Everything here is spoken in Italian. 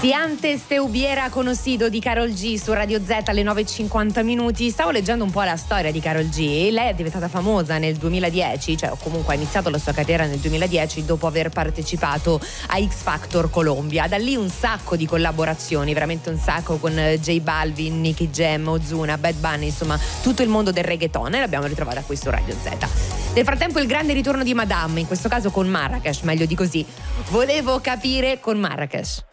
Si antes te hubiera conocido di Karol G su Radio Z alle 9:50. Stavo leggendo un po' la storia di Karol G. Lei è diventata famosa nel 2010, cioè comunque ha iniziato la sua carriera nel 2010 dopo aver partecipato a X Factor Colombia. Da lì un sacco di collaborazioni, veramente un sacco, con J Balvin, Nicky Jam, Ozuna, Bad Bunny, insomma tutto il mondo del reggaeton, e l'abbiamo ritrovata qui su Radio Z. Nel frattempo il grande ritorno di Madame, in questo caso con Marrakesh, meglio di così. Volevo capire con Marrakesh.